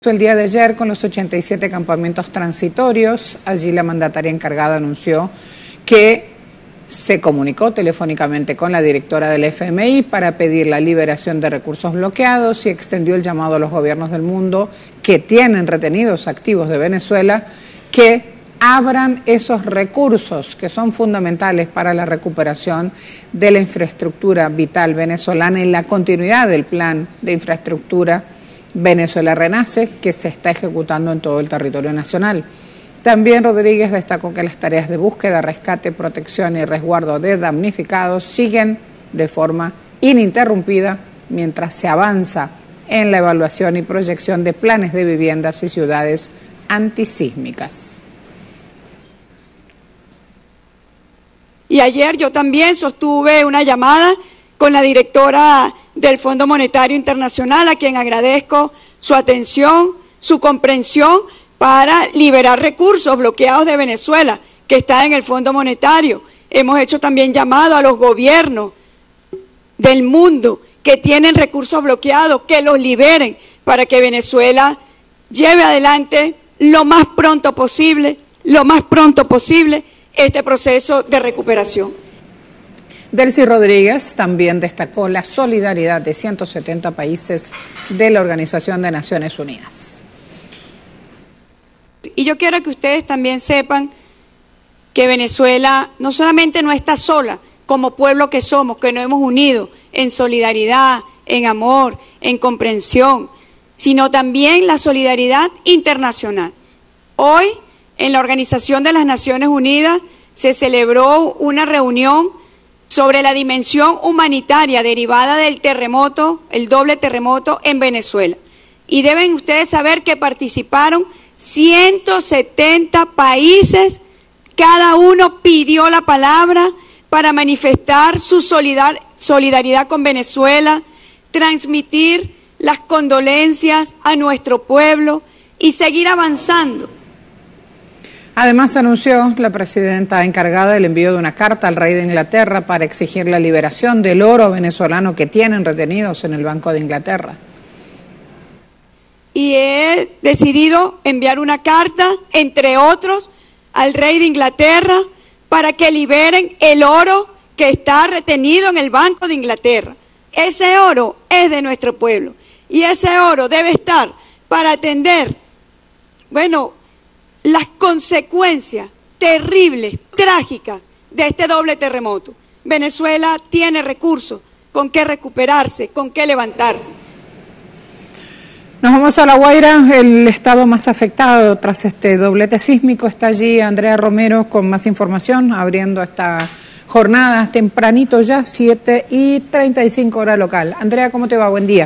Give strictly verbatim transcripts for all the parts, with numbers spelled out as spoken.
El día de ayer con los ochenta y siete campamentos transitorios, allí la mandataria encargada anunció que se comunicó telefónicamente con la directora del F M I para pedir la liberación de recursos bloqueados y extendió el llamado a los gobiernos del mundo que tienen retenidos activos de Venezuela que abran esos recursos que son fundamentales para la recuperación de la infraestructura vital venezolana y la continuidad del plan de infraestructura Venezuela Renace, que se está ejecutando en todo el territorio nacional. También Rodríguez destacó que las tareas de búsqueda, rescate, protección y resguardo de damnificados siguen de forma ininterrumpida mientras se avanza en la evaluación y proyección de planes de viviendas y ciudades antisísmicas. Y ayer yo también sostuve una llamada con la directora del Fondo Monetario Internacional, a quien agradezco su atención, su comprensión para liberar recursos bloqueados de Venezuela, que está en el Fondo Monetario. Hemos hecho también llamado a los gobiernos del mundo que tienen recursos bloqueados, que los liberen para que Venezuela lleve adelante lo más pronto posible, lo más pronto posible, este proceso de recuperación. Delcy Rodríguez también destacó la solidaridad de ciento setenta países de la Organización de Naciones Unidas. Y yo quiero que ustedes también sepan que Venezuela no solamente no está sola, como pueblo que somos, que nos hemos unido en solidaridad, en amor, en comprensión, sino también la solidaridad internacional. Hoy, en la Organización de las Naciones Unidas, se celebró una reunión sobre la dimensión humanitaria derivada del terremoto, el doble terremoto en Venezuela. Y deben ustedes saber que participaron ciento setenta países, cada uno pidió la palabra para manifestar su solidar, solidaridad con Venezuela, transmitir las condolencias a nuestro pueblo y seguir avanzando. Además, anunció la presidenta encargada del envío de una carta al rey de Inglaterra para exigir la liberación del oro venezolano que tienen retenidos en el Banco de Inglaterra. Y he decidido enviar una carta, entre otros, al rey de Inglaterra para que liberen el oro que está retenido en el Banco de Inglaterra. Ese oro es de nuestro pueblo y ese oro debe estar para atender, bueno, las consecuencias terribles, trágicas de este doble terremoto. Venezuela tiene recursos con qué recuperarse, con qué levantarse. Nos vamos a La Guaira, el estado más afectado tras este doblete sísmico. Está allí Andrea Romero con más información, abriendo esta jornada tempranito ya, siete y treinta y cinco hora local. Andrea, ¿cómo te va? Buen día.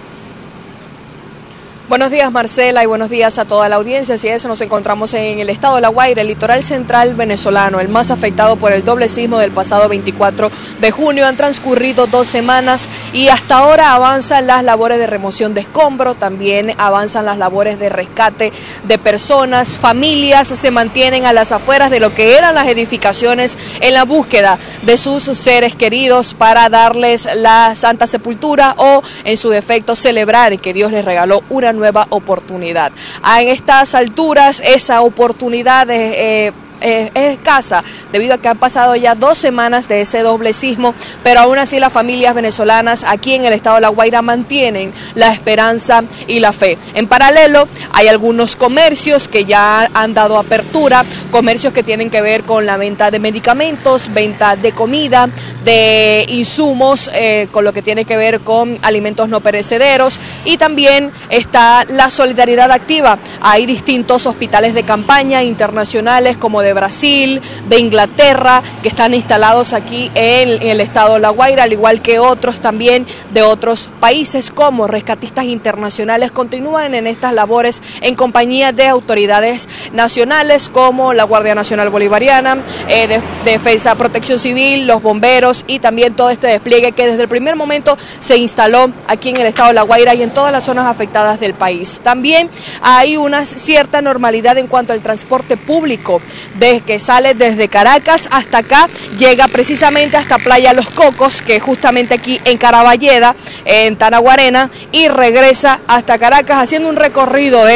Buenos días, Marcela, y buenos días a toda la audiencia. Así es, nos encontramos en el estado de La Guaira, el litoral central venezolano, el más afectado por el doble sismo del pasado veinticuatro de junio. Han transcurrido dos semanas y hasta ahora avanzan las labores de remoción de escombros, también avanzan las labores de rescate de personas. Familias se mantienen a las afueras de lo que eran las edificaciones en la búsqueda de sus seres queridos para darles la santa sepultura o, en su defecto, celebrar que Dios les regaló una nueva oportunidad. En estas alturas esa oportunidad eh, es escasa debido a que han pasado ya dos semanas de ese doble sismo, pero aún así las familias venezolanas aquí en el estado de La Guaira mantienen la esperanza y la fe. En paralelo hay algunos comercios que ya han dado apertura, comercios que tienen que ver con la venta de medicamentos, venta de comida, de insumos, eh, con lo que tiene que ver con alimentos no perecederos, y también está la solidaridad activa. Hay distintos hospitales de campaña internacionales como de Brasil, de Inglaterra, que están instalados aquí en, en el estado de La Guaira, al igual que otros también de otros países, como rescatistas internacionales continúan en estas labores en compañía de autoridades nacionales como la Guardia Nacional Bolivariana, eh, de, Defensa, Protección Civil, los bomberos y también todo este despliegue que desde el primer momento se instaló aquí en el estado de La Guaira y en todas las zonas afectadas del país. También hay una cierta normalidad en cuanto al transporte público de que sale desde Caracas Caracas hasta acá, llega precisamente hasta Playa Los Cocos, que es justamente aquí en Caraballeda, en Tanaguarena, y regresa hasta Caracas haciendo un recorrido de